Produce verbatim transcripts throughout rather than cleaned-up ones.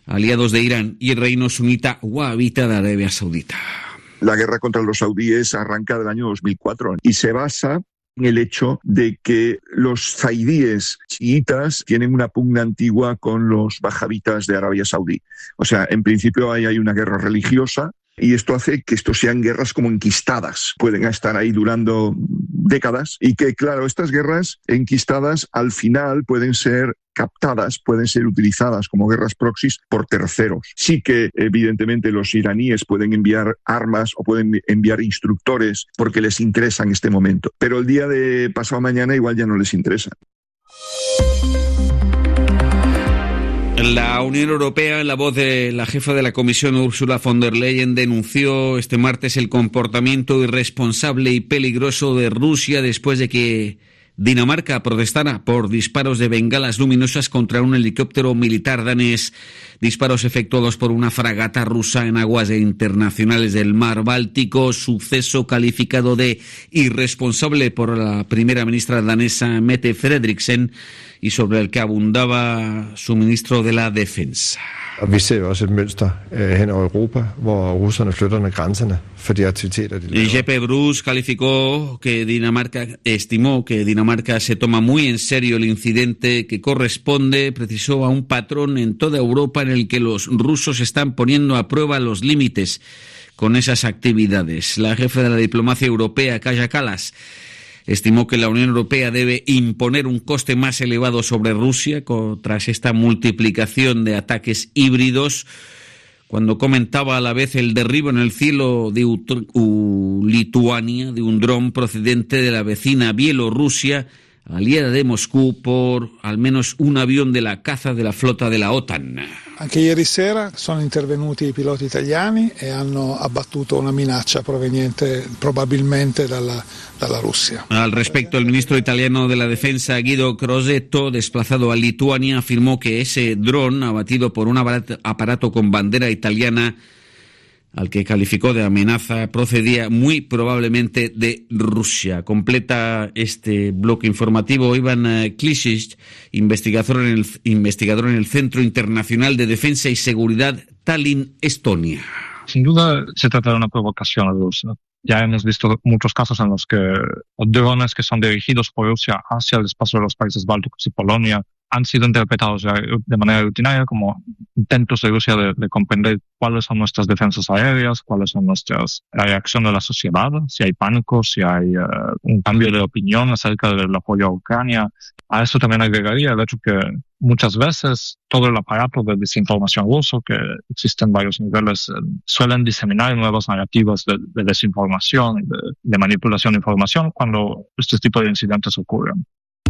aliados de Irán, y el reino sunita wahabita de Arabia Saudita. La guerra contra los saudíes arranca del año dos mil cuatro y se basa en el hecho de que los zaidíes chiitas tienen una pugna antigua con los wahabitas de Arabia Saudí. O sea, en principio ahí hay una guerra religiosa y esto hace que esto sean guerras como enquistadas. Pueden estar ahí durando décadas y que, claro, estas guerras enquistadas al final pueden ser captadas, pueden ser utilizadas como guerras proxies por terceros. Sí que, evidentemente, los iraníes pueden enviar armas o pueden enviar instructores porque les interesa en este momento. Pero el día de pasado mañana igual ya no les interesa. La Unión Europea, en la voz de la jefa de la Comisión, Ursula von der Leyen, denunció este martes el comportamiento irresponsable y peligroso de Rusia después de que Dinamarca protestara por disparos de bengalas luminosas contra un helicóptero militar danés, disparos efectuados por una fragata rusa en aguas internacionales del mar Báltico, suceso calificado de irresponsable por la primera ministra danesa Mette Frederiksen y sobre el que abundaba su ministro de la Defensa. Vi ser også et mønster hen over Europa, hvor russerne flytter grænserne for de aktiviteter de laver. Jeppe Bruce calificó que Dinamarca, estimó que Dinamarca se toma muy en serio el incidente que corresponde, precisó, a un patrón en toda Europa en el que los rusos están poniendo a prueba los límites con esas actividades. La jefa de la diplomacia europea, Kaja Kallas, estimó que la Unión Europea debe imponer un coste más elevado sobre Rusia tras esta multiplicación de ataques híbridos, cuando comentaba a la vez el derribo en el cielo de Ut- U- Lituania de un dron procedente de la vecina Bielorrusia, aliada de Moscú, por al menos un avión de la caza de la flota de la OTAN. Anche ieri sera sono intervenuti i piloti italiani e hanno abbattuto una minaccia proveniente probabilmente dalla, dalla Russia. Al respecto, el ministro italiano de la Defensa, Guido Crosetto, desplazado a Lituania, afirmó que ese dron, abatido por un aparato con bandera italiana, al que calificó de amenaza, procedía muy probablemente de Rusia. Completa este bloque informativo Ivan Klisic, investigador en el, investigador en el Centro Internacional de Defensa y Seguridad Tallinn, Estonia. Sin duda se trata de una provocación rusa. Ya hemos visto muchos casos en los que drones que son dirigidos por Rusia hacia el espacio de los países bálticos y Polonia han sido interpretados de manera rutinaria como intentos de Rusia de, de comprender cuáles son nuestras defensas aéreas, cuáles son nuestras la reacción de la sociedad, si hay pánico, si hay uh, un cambio de opinión acerca del apoyo a Ucrania. A eso también agregaría el hecho que muchas veces todo el aparato de desinformación ruso, que existe en varios niveles, eh, suelen diseminar nuevas narrativas de, de desinformación y de, de manipulación de información cuando este tipo de incidentes ocurren.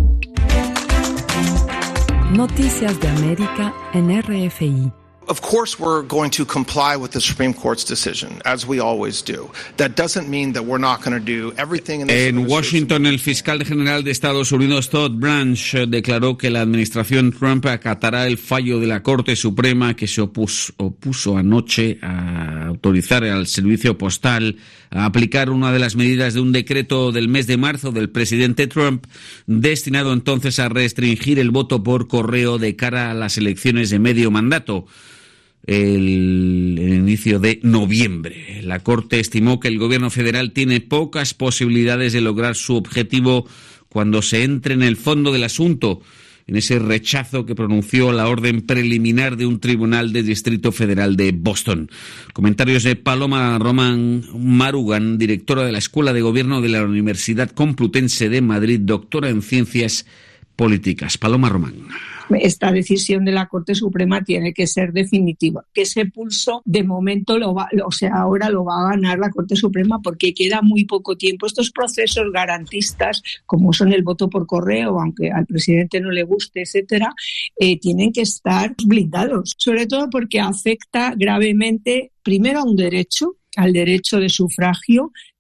Noticias de América en R F I. Of course we're going to comply with the Supreme Court's decision, as we always do. That doesn't mean that we're not going to do everything in this En Washington, el fiscal general de Estados Unidos, Todd Branch, declaró que la administración Trump acatará el fallo de la Corte Suprema que se opuso, opuso anoche a autorizar al servicio postal a aplicar una de las medidas de un decreto del mes de marzo del presidente Trump, destinado entonces a restringir el voto por correo de cara a las elecciones de medio mandato. El, el inicio de noviembre. La Corte estimó que el gobierno federal tiene pocas posibilidades de lograr su objetivo cuando se entre en el fondo del asunto, en ese rechazo que pronunció la orden preliminar de un tribunal de Distrito Federal de Boston. Comentarios de Paloma Román Marugan, directora de la Escuela de Gobierno de la Universidad Complutense de Madrid, doctora en Ciencias Políticas. Paloma Román. Esta decisión de la Corte Suprema tiene que ser definitiva. Que ese pulso, de momento, lo va, o sea, ahora lo va a ganar la Corte Suprema porque queda muy poco tiempo. Estos procesos garantistas, como son el voto por correo, aunque al presidente no le guste, etcétera, eh, tienen que estar blindados. Sobre todo porque afecta gravemente, primero, a un derecho, al derecho de sufragio,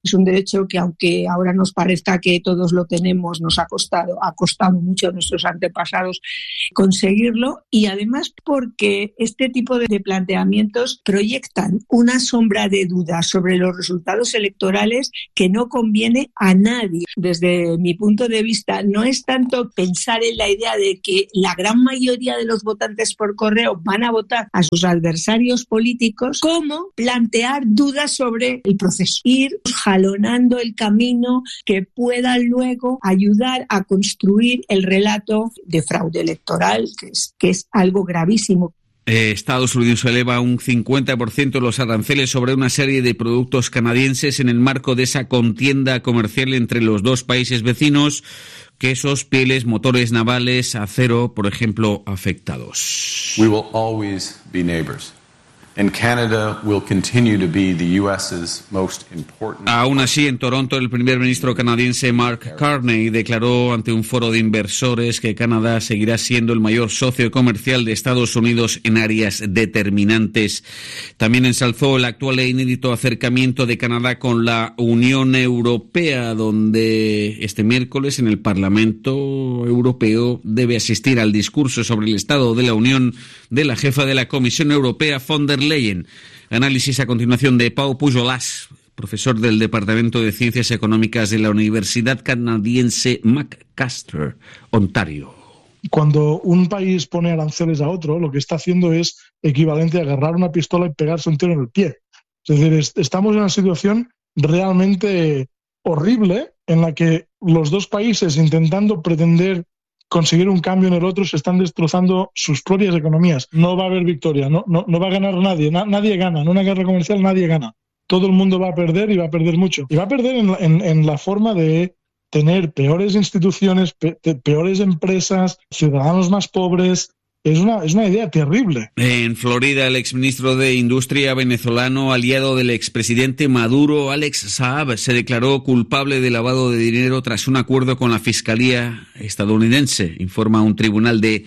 Es un derecho que, aunque ahora nos parezca que todos lo tenemos, nos ha costado, ha costado mucho a nuestros antepasados conseguirlo, y además porque este tipo de planteamientos proyectan una sombra de duda sobre los resultados electorales que no conviene a nadie. Desde mi punto de vista, no es tanto pensar en la idea de que la gran mayoría de los votantes por correo van a votar a sus adversarios políticos, como plantear dudas sobre el proceso. Ir jalonando el camino que pueda luego ayudar a construir el relato de fraude electoral, que es, que es algo gravísimo. Eh, Estados Unidos eleva un cincuenta por ciento los aranceles sobre una serie de productos canadienses en el marco de esa contienda comercial entre los dos países vecinos. Quesos, pieles, motores navales, acero, por ejemplo, afectados. We will always be neighbors. And Canada will continue to be the U S's most important. Aún así, en Toronto, el primer ministro canadiense Mark Carney declaró ante un foro de inversores que Canadá seguirá siendo el mayor socio comercial de Estados Unidos en áreas determinantes. También ensalzó el actual e inédito acercamiento de Canadá con la Unión Europea, donde este miércoles en el Parlamento Europeo debe asistir al discurso sobre el estado de la Unión de la jefa de la Comisión Europea, von der Leyen. Análisis a continuación de Pau Pujolàs, profesor del Departamento de Ciencias Económicas de la Universidad Canadiense McMaster, Ontario. Cuando un país pone aranceles a otro, lo que está haciendo es equivalente a agarrar una pistola y pegarse un tiro en el pie. Es decir, es, estamos en una situación realmente horrible en la que los dos países, intentando pretender conseguir un cambio en el otro, se están destrozando sus propias economías. No va a haber victoria, no, no, no va a ganar nadie, na, nadie gana. En una guerra comercial nadie gana. Todo el mundo va a perder y va a perder mucho. Y va a perder en, en, en la forma de tener peores instituciones, pe, peores empresas, ciudadanos más pobres. Es una, es una idea terrible. En Florida, el exministro de Industria venezolano, aliado del expresidente Maduro, Alex Saab, se declaró culpable de lavado de dinero tras un acuerdo con la Fiscalía estadounidense, informa un tribunal de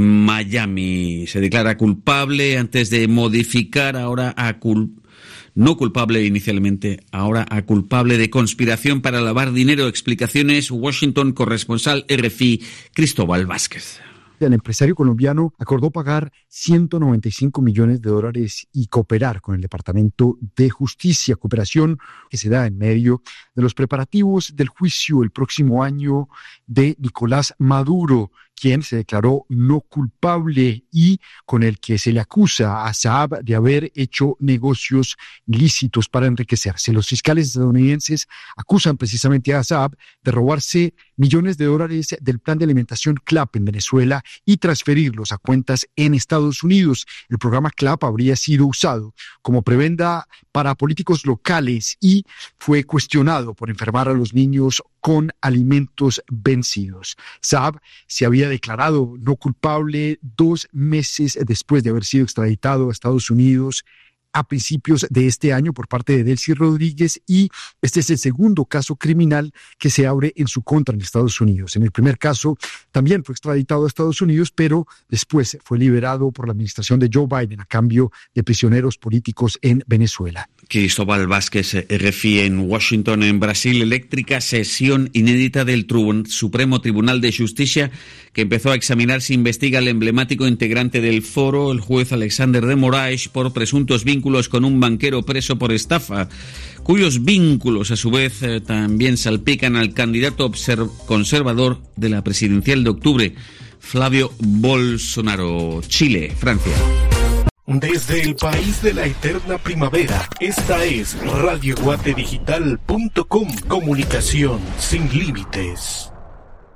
Miami. Se declara culpable antes de modificar ahora a culpable. No culpable inicialmente, ahora a culpable de conspiración para lavar dinero. Explicaciones, Washington, corresponsal R F I, Cristóbal Vázquez. El empresario colombiano acordó pagar ciento noventa y cinco millones de dólares y cooperar con el Departamento de Justicia, cooperación que se da en medio de los preparativos del juicio el próximo año de Nicolás Maduro, quien se declaró no culpable y con el que se le acusa a Saab de haber hecho negocios ilícitos para enriquecerse. Los fiscales estadounidenses acusan precisamente a Saab de robarse millones de dólares del plan de alimentación CLAP en Venezuela y transferirlos a cuentas en Estados Unidos. El programa CLAP habría sido usado como prebenda para políticos locales y fue cuestionado por enfermar a los niños con alimentos vencidos. Saab se había declarado no culpable dos meses después de haber sido extraditado a Estados Unidos a principios de este año por parte de Delcy Rodríguez, y este es el segundo caso criminal que se abre en su contra en Estados Unidos. En el primer caso también fue extraditado a Estados Unidos, pero después fue liberado por la administración de Joe Biden a cambio de prisioneros políticos en Venezuela. Cristóbal Vázquez, R F I en Washington. En Brasil, eléctrica sesión inédita del Tribun- Supremo Tribunal de Justicia, que empezó a examinar si investiga al emblemático integrante del foro, el juez Alexander de Moraes, por presuntos vínculos con un banquero preso por estafa, cuyos vínculos a su vez eh, también salpican al candidato observ- conservador de la presidencial de octubre, Flavio Bolsonaro. Chile, Francia. Desde el país de la eterna primavera, esta es radio guate digital punto com, comunicación sin límites.